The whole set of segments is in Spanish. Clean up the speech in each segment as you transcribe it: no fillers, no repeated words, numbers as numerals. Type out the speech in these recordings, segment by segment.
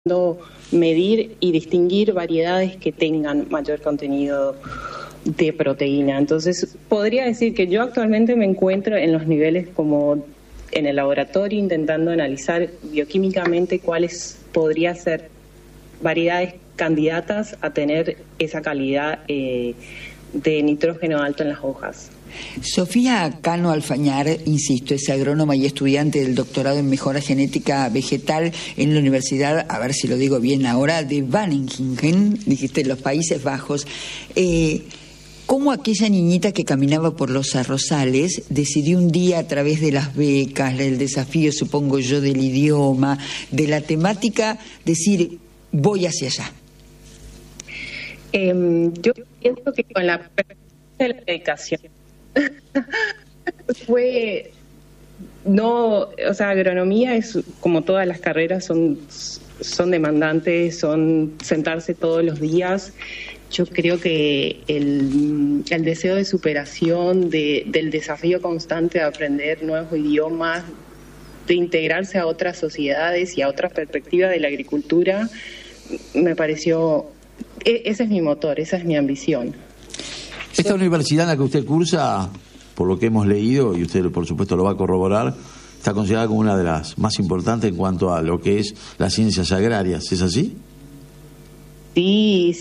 medir y distinguir variedades que tengan mayor contenido de proteína. Entonces, podría decir que yo actualmente me encuentro en los niveles como en el laboratorio, intentando analizar bioquímicamente cuáles podrían ser variedades candidatas a tener esa calidad de nitrógeno alto en las hojas. Sofía Cano Alfañar, insisto, es agrónoma y estudiante del doctorado en mejora genética vegetal en la Universidad, a ver si lo digo bien ahora, de Wageningen, dijiste, en los Países Bajos. ¿Cómo aquella niñita que caminaba por los arrozales decidió un día, a través de las becas, el desafío, supongo yo, del idioma, de la temática, decir, voy hacia allá? Yo pienso que con la dedicación fue, no, o sea, agronomía es como todas las carreras, son demandantes, son sentarse todos los días. Yo creo que el deseo de superación, del desafío constante de aprender nuevos idiomas, de integrarse a otras sociedades y a otras perspectivas de la agricultura, me pareció, ese es mi motor, esa es mi ambición. Esta universidad en la que usted cursa, por lo que hemos leído, y usted por supuesto lo va a corroborar, está considerada como una de las más importantes en cuanto a lo que es las ciencias agrarias, ¿es así? Sí,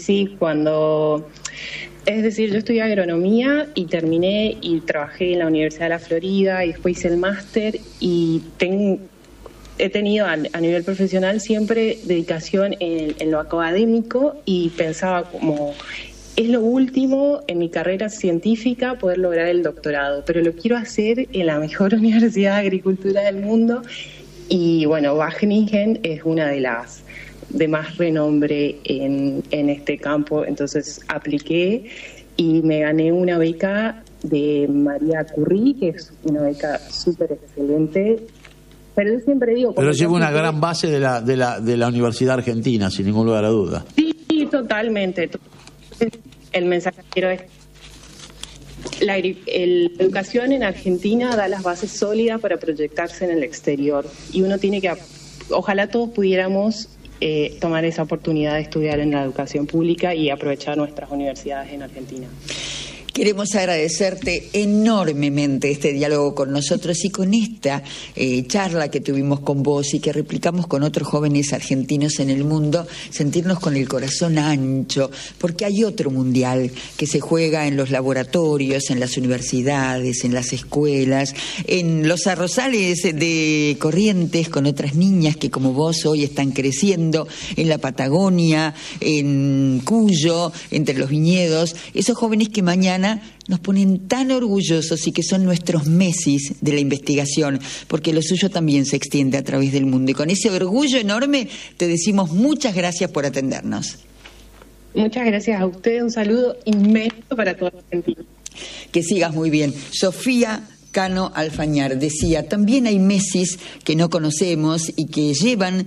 es decir, yo estudié agronomía y terminé y trabajé en la Universidad de la Florida y después hice el máster y he tenido a nivel profesional siempre dedicación en lo académico y pensaba como, es lo último en mi carrera científica poder lograr el doctorado, pero lo quiero hacer en la mejor universidad de agricultura del mundo y bueno, Wageningen es una de las de más renombre en este campo, entonces apliqué y me gané una beca de María Curie, que es una beca súper excelente, pero yo siempre digo... Pero lleva una gran base de la Universidad Argentina, sin ningún lugar a duda. Sí, totalmente. El mensajero es... La educación en Argentina da las bases sólidas para proyectarse en el exterior y uno tiene que... Ojalá todos pudiéramos tomar esa oportunidad de estudiar en la educación pública y aprovechar nuestras universidades en Argentina. Queremos agradecerte enormemente este diálogo con nosotros y con esta charla que tuvimos con vos y que replicamos con otros jóvenes argentinos en el mundo, sentirnos con el corazón ancho, porque hay otro mundial que se juega en los laboratorios, en las universidades, en las escuelas, en los arrozales de Corrientes con otras niñas que como vos hoy están creciendo, en la Patagonia, en Cuyo, entre los viñedos, esos jóvenes que mañana nos ponen tan orgullosos y que son nuestros Messis de la investigación, porque lo suyo también se extiende a través del mundo. Y con ese orgullo enorme te decimos muchas gracias por atendernos. Muchas gracias a ustedes, un saludo inmenso para toda la Argentina. Que sigas muy bien. Sofía Cano Alfañar decía, también hay Messis que no conocemos y que llevan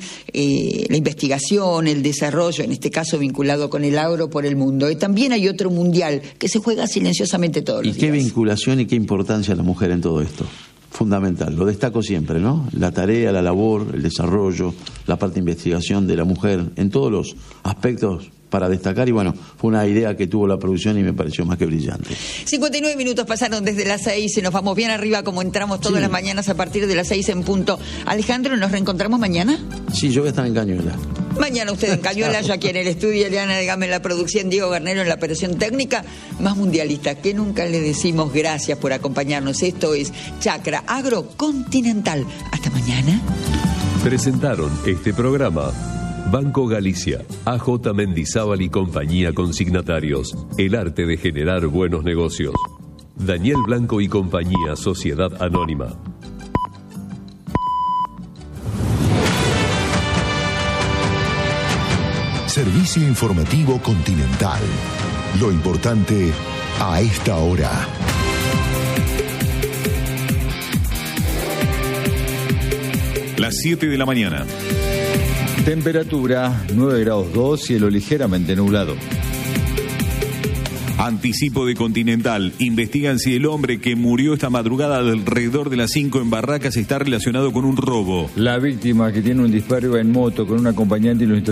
la investigación, el desarrollo, en este caso vinculado con el agro por el mundo. Y también hay otro mundial que se juega silenciosamente todos los días. ¿Y qué vinculación y qué importancia la mujer en todo esto? Fundamental, lo destaco siempre, ¿no? La tarea, la labor, el desarrollo, la parte de investigación de la mujer en todos los aspectos para destacar, y bueno, fue una idea que tuvo la producción y me pareció más que brillante. 59 minutos pasaron desde las 6 y nos vamos bien arriba como entramos todas las mañanas a partir de las 6 en punto. Alejandro, ¿nos reencontramos mañana? Sí, yo voy a estar en Cañuela. Mañana usted en Cañuela, yo aquí en el estudio, Eliana Degame en la producción, Diego Garnero en la operación técnica, más mundialista que nunca le decimos gracias por acompañarnos. Esto es Chacra Agrocontinental. Hasta mañana. Presentaron este programa Banco Galicia, AJ Mendizábal y compañía consignatarios. El arte de generar buenos negocios. Daniel Blanco y compañía, Sociedad Anónima. Servicio Informativo Continental. Lo importante a esta hora. Las 7 de la mañana. Temperatura 9 grados 2, cielo ligeramente nublado. Anticipo de Continental. Investigan si el hombre que murió esta madrugada alrededor de las 5 en Barracas está relacionado con un robo. La víctima, que tiene un disparo, iba en moto con un acompañante y los